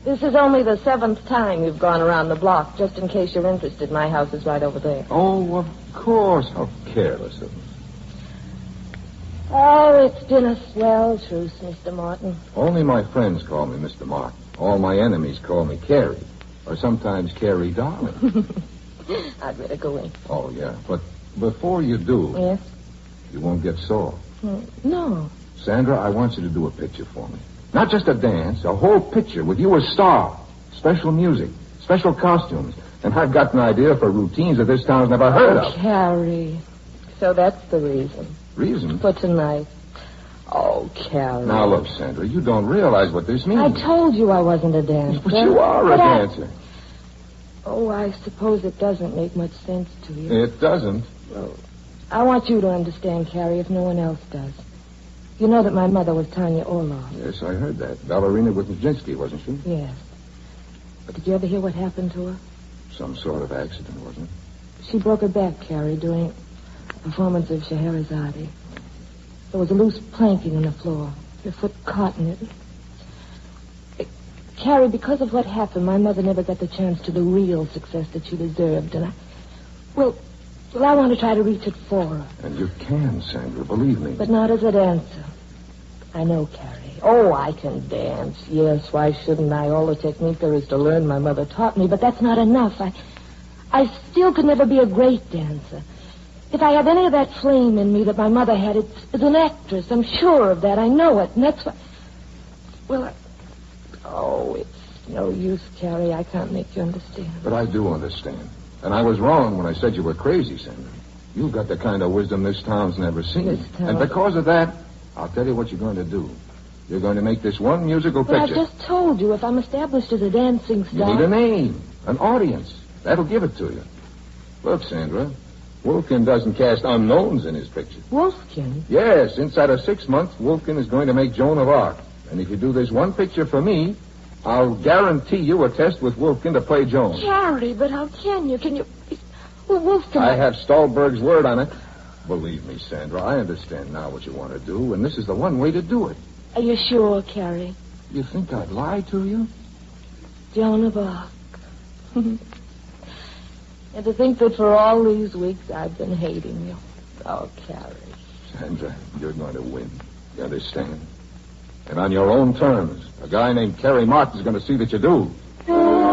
This is only the 7th time you've gone around the block. Just in case you're interested, my house is right over there. Oh, of course. How careless of me. Oh, it's been a swell truce, Mr. Martin. Only my friends call me Mr. Martin. All my enemies call me Carrie. Or sometimes Carrie Darling. I'd better go in. Oh, yeah. But before you do... Yes? You won't get sore. No. Sandra, I want you to do a picture for me. Not just a dance, a whole picture with you as star. Special music, special costumes. And I've got an idea for routines that this town's never heard of. Carrie. So that's the reason. Reason? For tonight. Oh, Carrie. Now, look, Sandra, you don't realize what this means. I told you I wasn't a dancer. But you are a dancer. Oh, I suppose it doesn't make much sense to you. It doesn't. Well, I want you to understand, Carrie, if no one else does. You know that my mother was Tanya Orloff. Yes, I heard that. Ballerina with Nijinsky, wasn't she? Yes. But did you ever hear what happened to her? Some sort of accident, wasn't it? She broke her back, Carrie, during a performance of Scheherazade. There was a loose planking on the floor. Her foot caught in it. Carrie, because of what happened, my mother never got the chance to the real success that she deserved. And Well, I want to try to reach it for her. And you can, Sandra, believe me. But not as a dancer. I know, Carrie. Oh, I can dance. Yes, why shouldn't I? All the technique there is to learn my mother taught me, but that's not enough. I still could never be a great dancer. If I have any of that flame in me that my mother had, it's as an actress. I'm sure of that. I know it. And that's why... Well, Oh, it's no use, Carrie. I can't make you understand. But I do understand. And I was wrong when I said you were crazy, Sandra. You've got the kind of wisdom this town's never seen. And because of that, I'll tell you what you're going to do. You're going to make this one musical picture. But I've just told you, if I'm established as a dancing star... You need a name, an audience. That'll give it to you. Look, Sandra, Wolfkin doesn't cast unknowns in his picture. Wolfkin? Yes, inside of 6 months, Wolfkin is going to make Joan of Arc. And if you do this one picture for me, I'll guarantee you a test with Wolfkin to play Joan. Carrie, but how can you? Can you... Well, Wolfkin... I have Stahlberg's word on it. Believe me, Sandra, I understand now what you want to do, and this is the one way to do it. Are you sure, Carrie? You think I'd lie to you? Joan of Arc. And to think that for all these weeks I've been hating you. Oh, Carrie. Sandra, you're going to win. You understand? And on your own terms. A guy named Carrie Martin's going to see that you do.